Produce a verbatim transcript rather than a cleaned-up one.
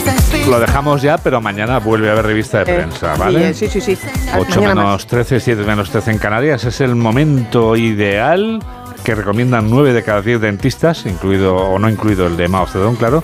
Lo dejamos ya, pero mañana vuelve a haber revista de prensa, ¿vale? Sí, sí, sí. sí. ocho menos trece, siete menos trece en Canarias. Es el momento ideal que recomiendan nueve de cada diez dentistas, incluido o no incluido el de Mao Zedong, claro,